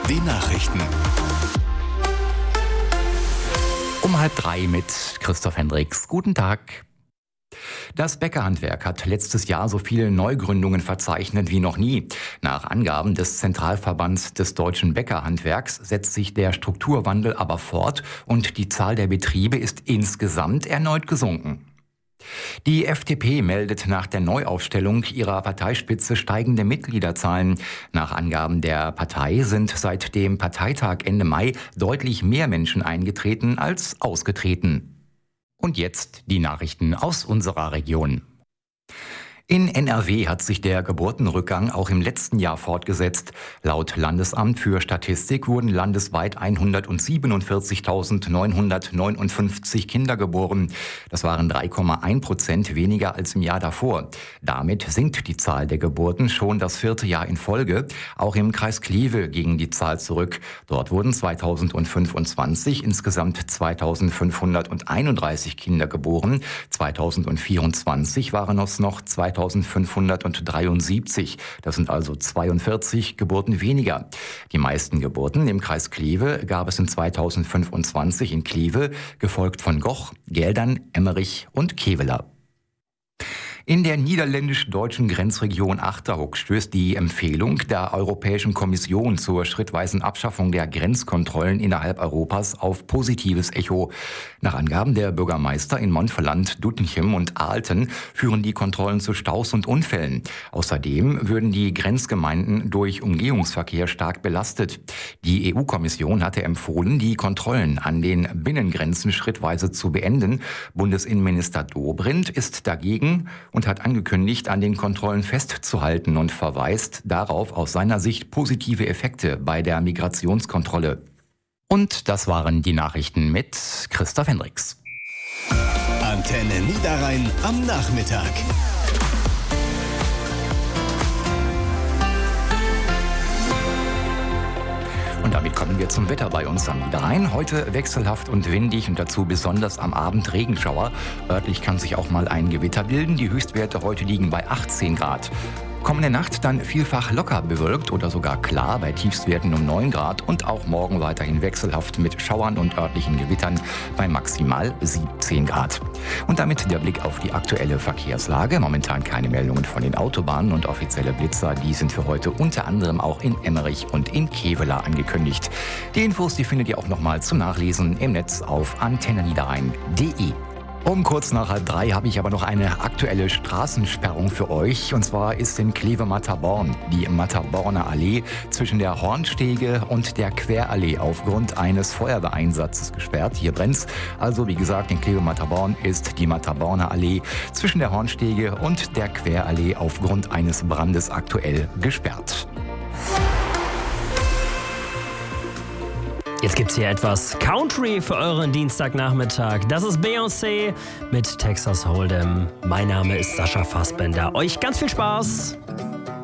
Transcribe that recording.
Die Nachrichten. Um 2:30 mit Christoph Hendricks. Guten Tag. Das Bäckerhandwerk hat letztes Jahr so viele Neugründungen verzeichnet wie noch nie. Nach Angaben des Zentralverbands des deutschen Bäckerhandwerks setzt sich der Strukturwandel aber fort und die Zahl der Betriebe ist insgesamt erneut gesunken. Die FDP meldet nach der Neuaufstellung ihrer Parteispitze steigende Mitgliederzahlen. Nach Angaben der Partei sind seit dem Parteitag Ende Mai deutlich mehr Menschen eingetreten als ausgetreten. Und jetzt die Nachrichten aus unserer Region. In NRW hat sich der Geburtenrückgang auch im letzten Jahr fortgesetzt. Laut Landesamt für Statistik wurden landesweit 147.959 Kinder geboren. Das waren 3,1% weniger als im Jahr davor. Damit sinkt die Zahl der Geburten schon das 4. Jahr in Folge. Auch im Kreis Kleve ging die Zahl zurück. Dort wurden 2025 insgesamt 2.531 Kinder geboren. 2024 waren es noch 2.573. Das sind also 42 Geburten weniger. Die meisten Geburten im Kreis Kleve gab es in 2025 in Kleve, gefolgt von Goch, Geldern, Emmerich und Kevela. In der niederländisch-deutschen Grenzregion Achterhoek stößt die Empfehlung der Europäischen Kommission zur schrittweisen Abschaffung der Grenzkontrollen innerhalb Europas auf positives Echo. Nach Angaben der Bürgermeister in Montferland, Doetinchem und Aalten führen die Kontrollen zu Staus und Unfällen. Außerdem würden die Grenzgemeinden durch Umgehungsverkehr stark belastet. Die EU-Kommission hatte empfohlen, die Kontrollen an den Binnengrenzen schrittweise zu beenden. Bundesinnenminister Dobrindt ist dagegen und hat angekündigt, an den Kontrollen festzuhalten und verweist darauf aus seiner Sicht positive Effekte bei der Migrationskontrolle. Und das waren die Nachrichten mit Christoph Hendricks. Antenne Niederrhein am Nachmittag. Und damit kommen wir zum Wetter bei uns am Niederrhein. Heute wechselhaft und windig und dazu besonders am Abend Regenschauer. Örtlich kann sich auch mal ein Gewitter bilden. Die Höchstwerte heute liegen bei 18 Grad. Kommende Nacht dann vielfach locker bewölkt oder sogar klar bei Tiefstwerten um 9 Grad und auch morgen weiterhin wechselhaft mit Schauern und örtlichen Gewittern bei maximal 17 Grad. Und damit der Blick auf die aktuelle Verkehrslage. Momentan keine Meldungen von den Autobahnen und offizielle Blitzer. Die sind für heute unter anderem auch in Emmerich und in Kevela angekündigt. Die Infos, die findet ihr auch nochmal zum Nachlesen im Netz auf antenneniederrhein.de. Um kurz nach 2:30 habe ich aber noch eine aktuelle Straßensperrung für euch. Und zwar ist in Kleve-Matterborn die Matterborner Allee zwischen der Hornstege und der Querallee aufgrund eines Feuerwehreinsatzes gesperrt. Hier brennt's. Also wie gesagt, in Kleve-Matterborn ist die Matterborner Allee zwischen der Hornstege und der Querallee aufgrund eines Brandes aktuell gesperrt. Jetzt gibt's hier etwas Country für euren Dienstagnachmittag. Das ist Beyoncé mit Texas Hold'em. Mein Name ist Sascha Fassbender. Euch ganz viel Spaß!